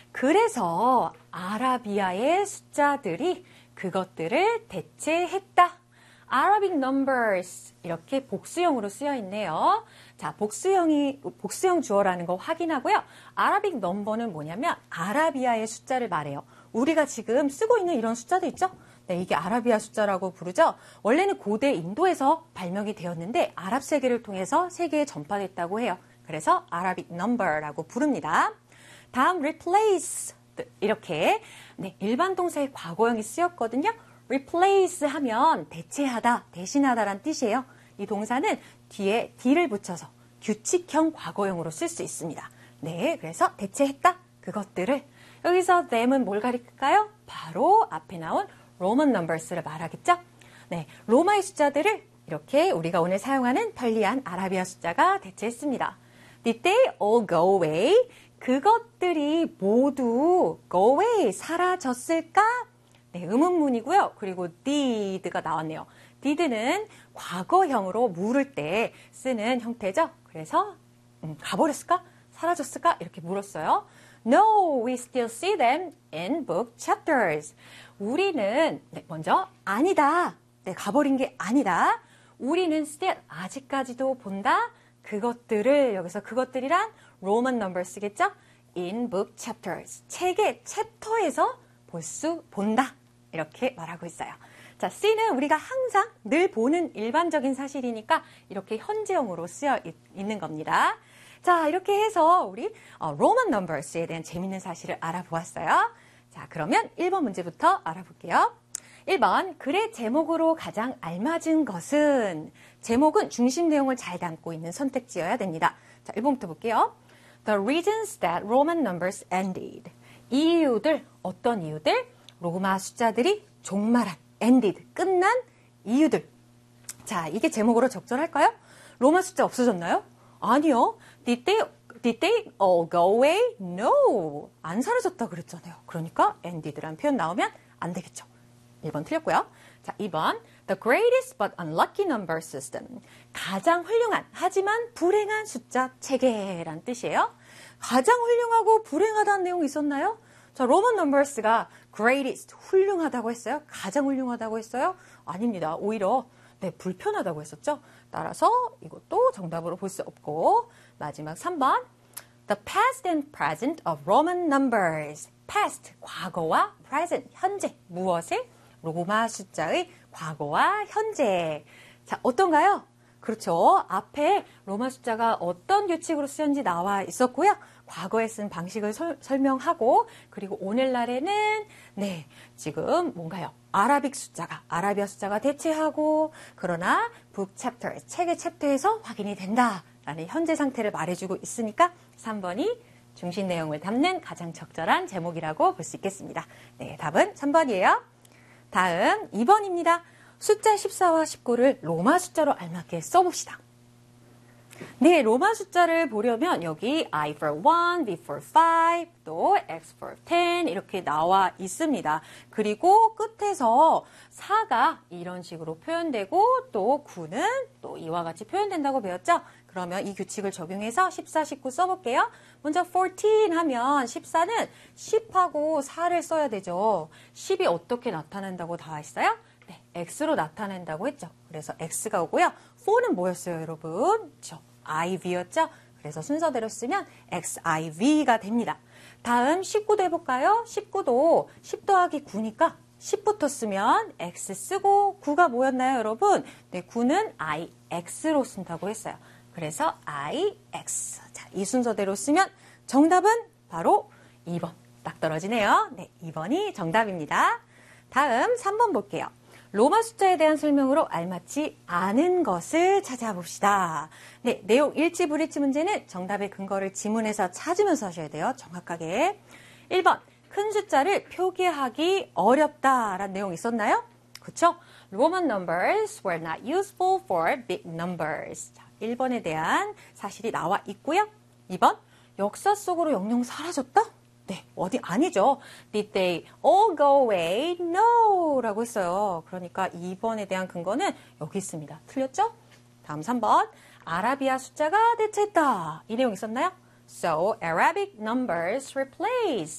그래서 아라비아의 숫자들이 그것들을 대체했다. Arabic numbers 이렇게 복수형으로 쓰여 있네요. 자, 복수형 주어라는 거 확인하고요. Arabic number는 뭐냐면 아라비아의 숫자를 말해요. 우리가 지금 쓰고 있는 이런 숫자도 있죠? 네, 이게 아라비아 숫자라고 부르죠. 원래는 고대 인도에서 발명이 되었는데 아랍 세계를 통해서 세계에 전파됐다고 해요. 그래서 Arabic number라고 부릅니다. 다음 replace 이렇게 네, 일반 동사의 과거형이 쓰였거든요. replace 하면 대체하다, 대신하다란 뜻이에요. 이 동사는 뒤에 d를 붙여서 규칙형 과거형으로 쓸 수 있습니다. 네, 그래서 대체했다, 그것들을. 여기서 them은 뭘 가리킬까요? 바로 앞에 나온 Roman numbers를 말하겠죠? 네, 로마의 숫자들을 이렇게 우리가 오늘 사용하는 편리한 아라비아 숫자가 대체했습니다. Did they all go away? 그것들이 모두 go away, 사라졌을까? 네, 의문문이고요. 그리고 did가 나왔네요. did는 과거형으로 물을 때 쓰는 형태죠. 그래서 가버렸을까? 사라졌을까? 이렇게 물었어요. No, we still see them in book chapters. 우리는 먼저 아니다. 네, 가버린 게 아니다. 우리는 still 아직까지도 본다. 그것들을 여기서 그것들이란 Roman numbers겠죠? In book chapters. 책의 챕터에서 본다. 이렇게 말하고 있어요. 자, C는 우리가 항상 늘 보는 일반적인 사실이니까 이렇게 현재형으로 쓰여 있는 겁니다. 자, 이렇게 해서 우리 Roman numbers에 대한 재밌는 사실을 알아보았어요. 자, 그러면 1번 문제부터 알아볼게요. 1번, 글의 제목으로 가장 알맞은 것은 제목은 중심 내용을 잘 담고 있는 선택지여야 됩니다. 자, 1번부터 볼게요. The reasons that Roman numbers ended. 이유들, 어떤 이유들? 로마 숫자들이 종말한, ended, 끝난 이유들. 자, 이게 제목으로 적절할까요? 로마 숫자 없어졌나요? 아니요. Did they all go away? No. 안 사라졌다 그랬잖아요. 그러니까 ended라는 표현 나오면 안 되겠죠. 1번 틀렸고요. 자, 2번. The greatest but unlucky number system. 가장 훌륭한, 하지만 불행한 숫자 체계란 뜻이에요. 가장 훌륭하고 불행하다는 내용이 있었나요? 자, 로만 넘버스가 greatest, 훌륭하다고 했어요? 가장 훌륭하다고 했어요? 아닙니다. 오히려 네, 불편하다고 했었죠. 따라서 이것도 정답으로 볼 수 없고 마지막 3번. The past and present of Roman numbers. past, 과거와 present, 현재. 무엇을? 로마 숫자의 과거와 현재. 자, 어떤가요? 그렇죠. 앞에 로마 숫자가 어떤 규칙으로 쓰였는지 나와 있었고요. 과거에 쓴 방식을 설명하고 그리고 오늘날에는 네, 지금 뭔가요? 아라비아 숫자가 대체하고 그러나 북 챕터, 책의 챕터에서 확인이 된다라는 현재 상태를 말해주고 있으니까 3번이 중심 내용을 담는 가장 적절한 제목이라고 볼 수 있겠습니다. 네, 답은 3번이에요. 다음 2번입니다. 숫자 14와 19를 로마 숫자로 알맞게 써봅시다. 네, 로마 숫자를 보려면 여기 I for 1, V for 5, 또 X for 10 이렇게 나와 있습니다. 그리고 끝에서 4가 이런 식으로 표현되고 또 9는 또 이와 같이 표현된다고 배웠죠? 그러면 이 규칙을 적용해서 14, 19 써볼게요. 먼저 14 하면 14는 10하고 4를 써야 되죠. 10이 어떻게 나타난다고 다 했어요? 네, X로 나타낸다고 했죠. 그래서 X가 오고요. 4는 뭐였어요, 여러분? IV였죠? 그래서 순서대로 쓰면 XIV가 됩니다. 다음 19도 해볼까요? 19도 10 더하기 9니까 10부터 쓰면 X 쓰고 9가 뭐였나요, 여러분? 네, 9는 IX로 쓴다고 했어요. 그래서 IX. 자, 이 순서대로 쓰면 정답은 바로 2번. 딱 떨어지네요. 네, 2번이 정답입니다. 다음 3번 볼게요. 로마 숫자에 대한 설명으로 알맞지 않은 것을 찾아봅시다. 네, 내용 일치 불일치 문제는 정답의 근거를 지문에서 찾으면서 하셔야 돼요. 정확하게. 1번, 큰 숫자를 표기하기 어렵다라는 내용 있었나요? 그렇죠? Roman numbers were not useful for big numbers. 자, 1번에 대한 사실이 나와 있고요. 2번, 역사 속으로 영영 사라졌다? 네, 어디 아니죠. Did they all go away? No! 라고 했어요. 그러니까 2번에 대한 근거는 여기 있습니다. 틀렸죠? 다음 3번. 아라비아 숫자가 대체했다. 이 내용 있었나요? So, Arabic numbers replaced